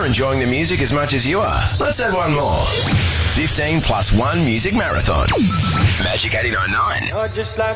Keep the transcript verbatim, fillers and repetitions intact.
We're enjoying the music as much as you are. Let's have one more. fifteen plus one music marathon. Magic eighty-nine point nine.